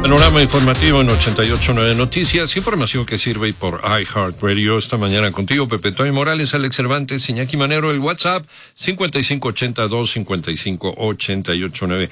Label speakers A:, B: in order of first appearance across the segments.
A: Panorama informativo en 88.9 Noticias, información que sirve por iHeartRadio. Esta mañana contigo, Pepe Toño Morales, Alex Cervantes, Iñaki Manero, el WhatsApp 5582-5588.9.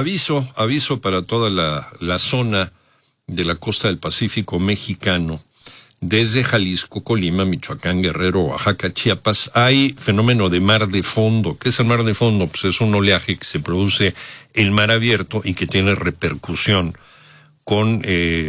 A: Aviso para toda la zona de la costa del Pacífico mexicano, desde Jalisco, Colima, Michoacán, Guerrero, Oaxaca, Chiapas. Hay fenómeno de mar de fondo. ¿Qué es el mar de fondo? Pues es un oleaje que se produce en mar abierto y que tiene repercusión con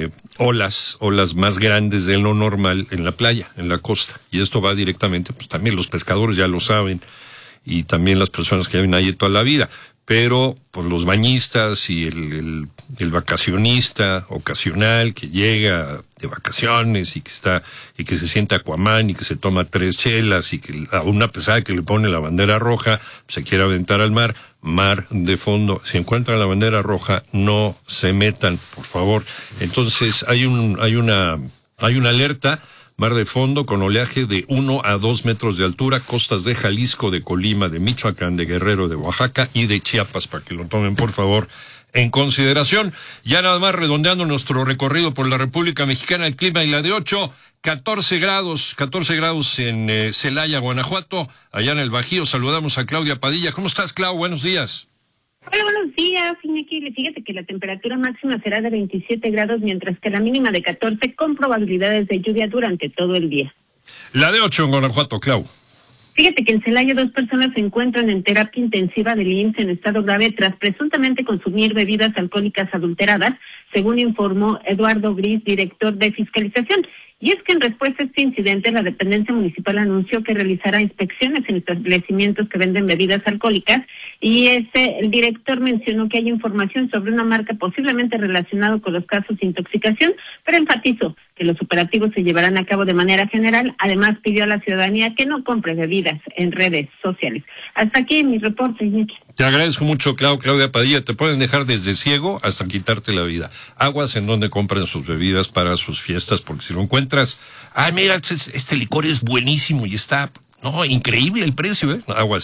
A: olas más grandes de lo normal en la playa, en la costa. Y esto va directamente, pues también los pescadores ya lo saben, y también las personas que viven ahí toda la vida. Pero pues los bañistas y el vacacionista ocasional que llega de vacaciones y que se siente Aquaman y que se toma 3 chelas y que a una pesada que le pone la bandera roja se quiere aventar al mar de fondo. Si encuentran la bandera roja, no se metan, por favor. Entonces hay una alerta. Mar de fondo con oleaje de 1 a 2 metros de altura, costas de Jalisco, de Colima, de Michoacán, de Guerrero, de Oaxaca y de Chiapas, para que lo tomen, por favor, en consideración. Ya nada más redondeando nuestro recorrido por la República Mexicana, el clima y la de 8, 14 grados en Celaya, Guanajuato, allá en el Bajío. Saludamos a Claudia Padilla. ¿Cómo estás, Clau? Buenos días.
B: Hola, buenos días, Iñaki. Fíjate que la temperatura máxima será de 27 grados, mientras que la mínima de 14, con probabilidades de lluvia durante todo el día.
A: La de 8 en Guanajuato, Clau.
B: Fíjate que en Celaya 2 personas se encuentran en terapia intensiva del IMSS en estado grave tras presuntamente consumir bebidas alcohólicas adulteradas, según informó Eduardo Gris, director de fiscalización. Y es que en respuesta a este incidente, la dependencia municipal anunció que realizará inspecciones en establecimientos que venden bebidas alcohólicas, y el director mencionó que hay información sobre una marca posiblemente relacionada con los casos de intoxicación, pero enfatizó que los operativos se llevarán a cabo de manera general. Además, pidió a la ciudadanía que no compre bebidas en redes sociales. Hasta aquí mi reporte, Iñaki.
A: Te agradezco mucho, Claudia Padilla. Te pueden dejar desde ciego hasta quitarte la vida. Aguas en donde compran sus bebidas para sus fiestas, porque si lo encuentras, mira, este licor es buenísimo y está, increíble el precio,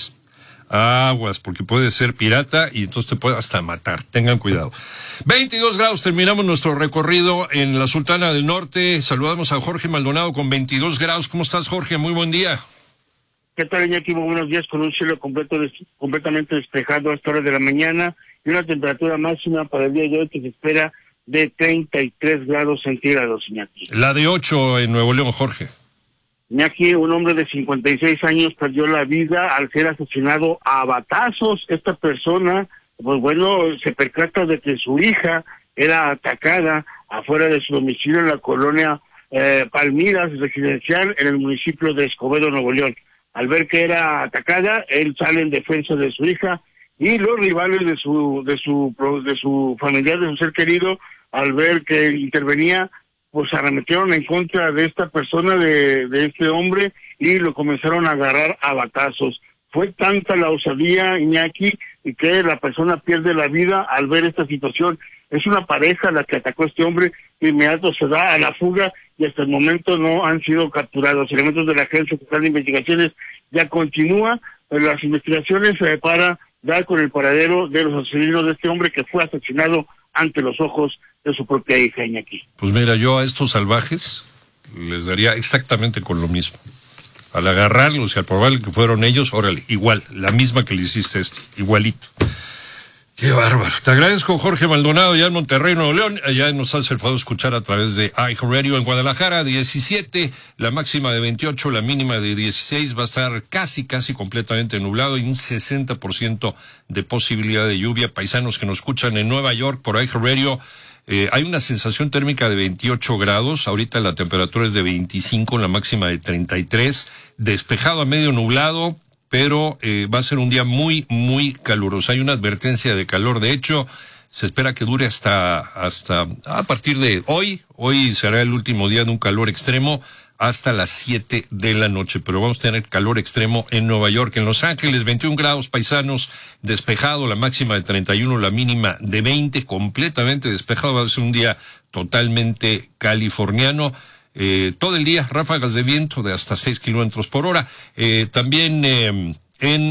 A: Aguas, porque puede ser pirata y entonces te puede hasta matar. Tengan cuidado. 22 grados, terminamos nuestro recorrido en la Sultana del Norte. Saludamos a Jorge Maldonado con 22 grados. ¿Cómo estás, Jorge? Muy buen día.
C: ¿Qué tal, Iñaki? Muy buenos días, con un cielo completamente despejado a esta hora de la mañana y una temperatura máxima para el día de hoy que se espera de 33 grados centígrados, Iñaki.
A: La de 8 en Nuevo León, Jorge.
C: Iñaki, un hombre de 56 años perdió la vida al ser asesinado a batazos. Esta persona, se percata de que su hija era atacada afuera de su domicilio en la colonia Palmiras residencial en el municipio de Escobedo, Nuevo León. Al ver que era atacada, él sale en defensa de su hija y los rivales de su familiar, de su ser querido, al ver que intervenía, pues arremetieron en contra de esta persona, de este hombre, y lo comenzaron a agarrar a batazos. Fue tanta la osadía, Iñaki, y que la persona pierde la vida al ver esta situación. Es una pareja la que atacó a este hombre, de inmediato se da a la fuga y hasta el momento no han sido capturados. Elementos de la Agencia Estatal de Investigaciones ya continúa las investigaciones para dar con el paradero de los asesinos de este hombre que fue asesinado ante los ojos de su propia hija, Iñaki.
A: Pues mira, yo a estos salvajes les daría exactamente con lo mismo. Al agarrarlos y al probar que fueron ellos, órale, igual, la misma que le hiciste igualito. Qué bárbaro. Te agradezco, Jorge Maldonado, ya en Monterrey, Nuevo León. Allá nos has el favor de escuchar a través de iHeartRadio. En Guadalajara, 17, la máxima de 28, la mínima de 16. Va a estar casi completamente nublado y un 60% de posibilidad de lluvia. Paisanos que nos escuchan en Nueva York por iHeartRadio, hay una sensación térmica de 28 grados. Ahorita la temperatura es de 25, la máxima de 33. Despejado a medio nublado, pero va a ser un día muy, muy caluroso. Hay una advertencia de calor. De hecho, se espera que dure hasta a partir de hoy. Hoy será el último día de un calor extremo hasta las 7 de la noche. Pero vamos a tener calor extremo en Nueva York. En Los Ángeles, 21 grados, paisanos, despejado, la máxima de 31, la mínima de 20, completamente despejado. Va a ser un día totalmente californiano. Todo el día, ráfagas de viento de hasta 6 kilómetros por hora. También en